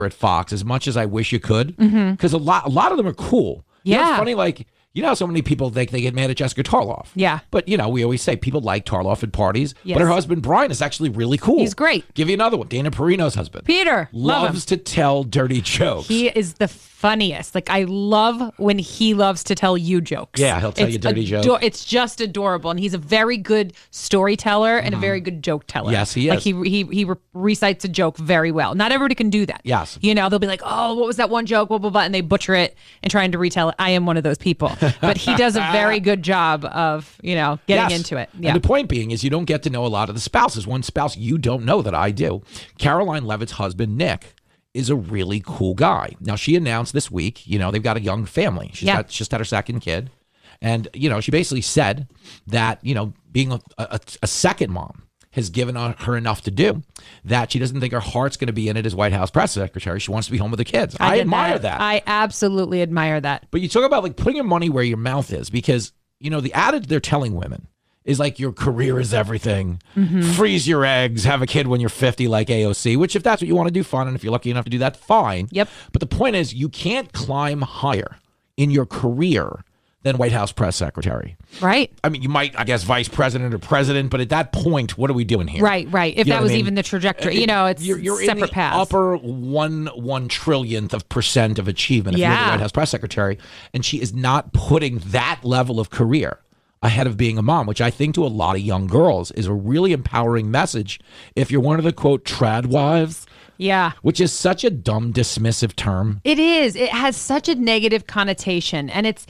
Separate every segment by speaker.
Speaker 1: at Fox as much as I wish you could, because a lot of them are cool. You know,
Speaker 2: Yeah.
Speaker 1: it's funny, like, you know how so many people they get mad at Jessica Tarloff.
Speaker 2: Yeah.
Speaker 1: But, you know, we always say people like Tarloff at parties.
Speaker 2: Yes.
Speaker 1: But her husband, Brian, is actually really cool.
Speaker 2: He's great.
Speaker 1: Give you another one. Dana Perino's husband.
Speaker 2: Peter, love him.
Speaker 1: Loves to tell dirty jokes.
Speaker 2: He is the funniest. Like, I love when he loves to tell you jokes.
Speaker 1: Yeah, he'll tell you dirty jokes.
Speaker 2: It's just adorable, and he's a very good storyteller and a very good joke teller.
Speaker 1: Yes, he
Speaker 2: Like
Speaker 1: is.
Speaker 2: he recites a joke very well. Not everybody can do that.
Speaker 1: Yes.
Speaker 2: You know, they'll be like, "Oh, what was that one joke?" Blah blah blah, and they butcher it and trying to retell it. I am one of those people, but he does a very good job of getting
Speaker 1: Yes.
Speaker 2: into it. Yeah.
Speaker 1: And the point being is you don't get to know a lot of the spouses. One spouse you don't know that I do. Caroline Levitt's husband, Nick, is a really cool guy. Now, she announced this week, they've got a young family. She's just had her second kid. And, she basically said that, being a second mom has given her enough to do that she doesn't think her heart's going to be in it as White House press secretary. She wants to be home with the kids. I admire that.
Speaker 2: I absolutely admire that.
Speaker 1: But you talk about like putting your money where your mouth is, because, the adage they're telling women is like your career is everything. Freeze your eggs, have a kid when you're 50 like AOC, which if that's what you want to do, fine. And if you're lucky enough to do that, fine.
Speaker 2: Yep.
Speaker 1: But the point is you can't climb higher in your career than White House press secretary.
Speaker 2: Right.
Speaker 1: I mean, you might, I guess, vice president or president, but at that point, what are we doing here?
Speaker 2: Right. If
Speaker 1: You know
Speaker 2: that
Speaker 1: what
Speaker 2: was
Speaker 1: I mean?
Speaker 2: even the trajectory, it's
Speaker 1: you're
Speaker 2: separate
Speaker 1: in the
Speaker 2: paths.
Speaker 1: upper one trillionth of percent of achievement if you're the White House press secretary, and she is not putting that level of career ahead of being a mom, which I think to a lot of young girls is a really empowering message. If you're one of the quote trad wives.
Speaker 2: Yeah.
Speaker 1: Which is such a dumb, dismissive term.
Speaker 2: It is. It has such a negative connotation, and it's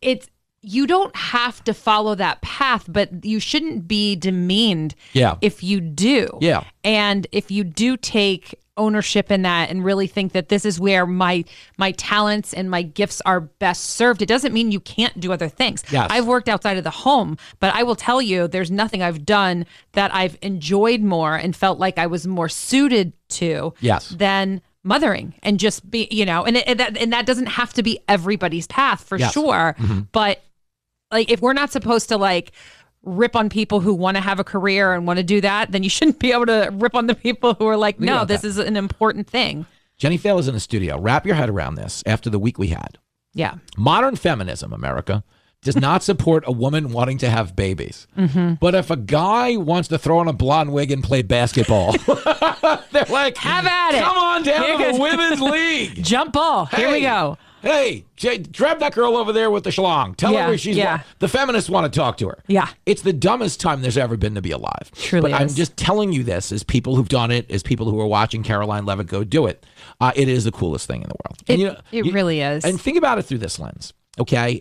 Speaker 2: you don't have to follow that path, but you shouldn't be demeaned if you do.
Speaker 1: Yeah.
Speaker 2: And if you do take ownership in that and really think that this is where my talents and my gifts are best served, it doesn't mean you can't do other things.
Speaker 1: Yes.
Speaker 2: I've worked outside of the home, but I will tell you there's nothing I've done that I've enjoyed more and felt like I was more suited to than mothering, and just be, and that doesn't have to be everybody's path for sure. But like, if we're not supposed to like rip on people who want to have a career and want to do that, then you shouldn't be able to rip on the people who are like, no, this is an important thing.
Speaker 1: Jenny Fail is in the studio. Wrap your head around this after the week we had.
Speaker 2: Yeah.
Speaker 1: Modern feminism, America, does not support a woman wanting to have babies. But if a guy wants to throw on a blonde wig and play basketball, they're like,
Speaker 2: have at it.
Speaker 1: Come on down to the women's league.
Speaker 2: Jump ball. Here we go.
Speaker 1: Hey, grab that girl over there with the schlong. Tell her where she's. The feminists want to talk to her.
Speaker 2: Yeah.
Speaker 1: It's the dumbest time there's ever been to be alive.
Speaker 2: Truly
Speaker 1: But I'm
Speaker 2: is.
Speaker 1: just telling you this as people who've done it, as people who are watching Caroline Levitt go do it. It is the coolest thing in the world.
Speaker 2: It really is.
Speaker 1: And think about it through this lens. Okay,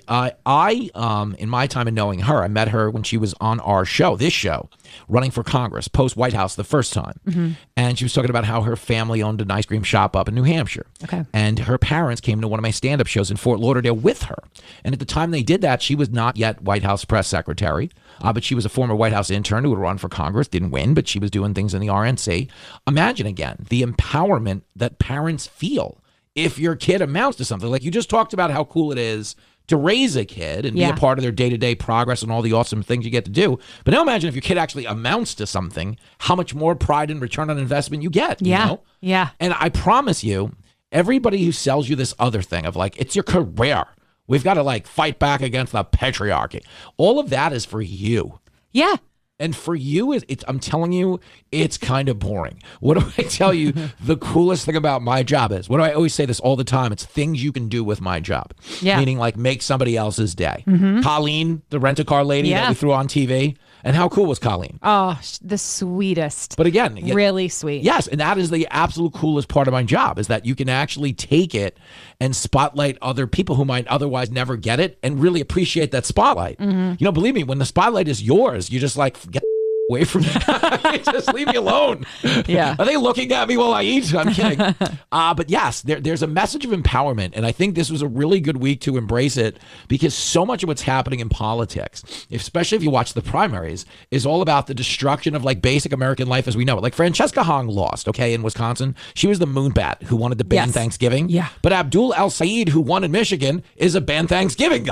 Speaker 1: I in my time in knowing her, I met her when she was on our show, this show, running for Congress, post White House the first time. And she was talking about how her family owned an ice cream shop up in New Hampshire.
Speaker 2: Okay.
Speaker 1: And her parents came to one of my stand-up shows in Fort Lauderdale with her. And at the time they did that, she was not yet White House press secretary, but she was a former White House intern who would run for Congress, didn't win, but she was doing things in the RNC. Imagine again the empowerment that parents feel if your kid amounts to something. Like you just talked about how cool it is to raise a kid and be a part of their day-to-day progress and all the awesome things you get to do. But now imagine if your kid actually amounts to something, how much more pride and return on investment you get. You know?
Speaker 2: Yeah.
Speaker 1: And I promise you, everybody who sells you this other thing of like, it's your career. We've got to like fight back against the patriarchy. All of that is for you.
Speaker 2: Yeah.
Speaker 1: And for you, I'm telling you, it's kind of boring. What do I tell you the coolest thing about my job is? What do I always say this all the time? It's things you can do with my job.
Speaker 2: Yeah.
Speaker 1: Meaning like make somebody else's day. Colleen, the rent-a-car lady that we threw on TV. And how cool was Colleen?
Speaker 2: Oh, the sweetest.
Speaker 1: But again,
Speaker 2: really sweet.
Speaker 1: Yes, and that is the absolute coolest part of my job is that you can actually take it and spotlight other people who might otherwise never get it and really appreciate that spotlight. Believe me, when the spotlight is yours, you just like get away from me. Just leave me alone.
Speaker 2: Yeah.
Speaker 1: Are they looking at me while I eat? I'm kidding. But yes, there's a message of empowerment. And I think this was a really good week to embrace it because so much of what's happening in politics, especially if you watch the primaries, is all about the destruction of like basic American life as we know it. Like Francesca Hong lost, in Wisconsin. She was the moonbat who wanted to ban Thanksgiving.
Speaker 2: Yeah.
Speaker 1: But Abdul El Sayed, who won in Michigan, is a ban Thanksgiving guy.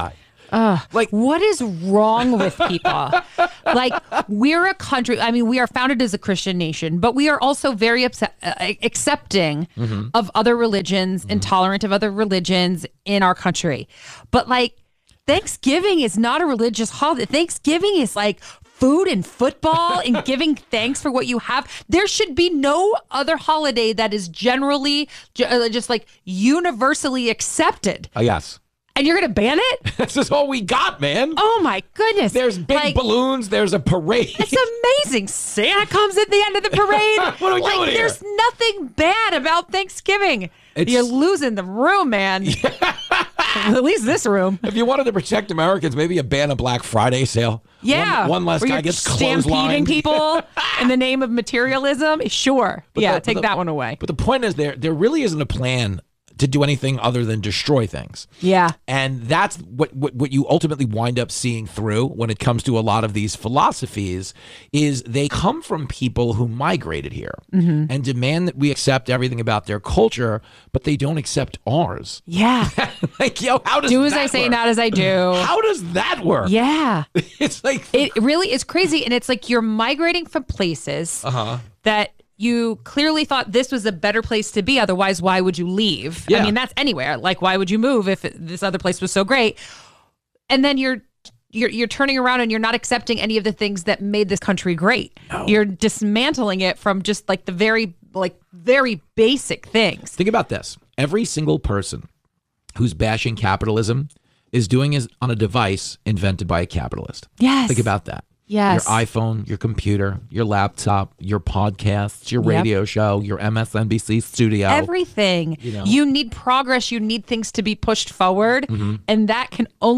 Speaker 1: Like,
Speaker 2: what is wrong with people? Like, we're a country. I mean, we are founded as a Christian nation, but we are also very accepting of other religions and tolerant of other religions in our country. But like, Thanksgiving is not a religious holiday. Thanksgiving is like food and football and giving thanks for what you have. There should be no other holiday that is generally just like universally accepted.
Speaker 1: Yes.
Speaker 2: And you're going to ban it?
Speaker 1: This is all we got, man.
Speaker 2: Oh, my goodness.
Speaker 1: There's big balloons. There's a parade.
Speaker 2: It's amazing. Santa comes at the end of the parade.
Speaker 1: What are we doing here?
Speaker 2: There's nothing bad about Thanksgiving. You're losing the room, man. At least this room.
Speaker 1: If you wanted to protect Americans, maybe a ban a Black Friday sale.
Speaker 2: Yeah.
Speaker 1: One less guy gets clotheslined.
Speaker 2: Stampeding people in the name of materialism. Sure. But take that one away.
Speaker 1: But the point is there really isn't a plan to do anything other than destroy things.
Speaker 2: Yeah.
Speaker 1: And that's what you ultimately wind up seeing through when it comes to a lot of these philosophies is they come from people who migrated here and demand that we accept everything about their culture, but they don't accept ours.
Speaker 2: Yeah.
Speaker 1: Like, how does
Speaker 2: do as
Speaker 1: that
Speaker 2: I say,
Speaker 1: work?
Speaker 2: not as I do.
Speaker 1: How does that work?
Speaker 2: Yeah.
Speaker 1: It's like
Speaker 2: it really is crazy. And it's like you're migrating from places that you clearly thought this was a better place to be. Otherwise, why would you leave?
Speaker 1: Yeah.
Speaker 2: I mean, that's anywhere. Like, why would you move if this other place was so great? And then you're turning around and you're not accepting any of the things that made this country great. No. You're dismantling it from just like the very basic things.
Speaker 1: Think about this. Every single person who's bashing capitalism is doing it on a device invented by a capitalist.
Speaker 2: Yes.
Speaker 1: Think about that.
Speaker 2: Yes.
Speaker 1: Your iPhone, your computer, your laptop, your podcasts, your radio show, your MSNBC studio.
Speaker 2: Everything. You need progress. You need things to be pushed forward. And that can only